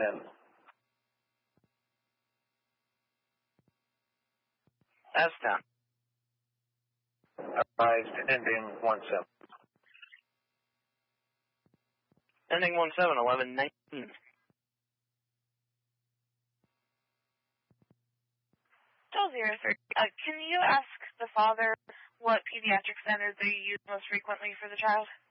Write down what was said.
10. S10. Advised ending 17. Ending 17, 1119. Still 03. Can you ask the father what pediatric center they use most frequently for the child?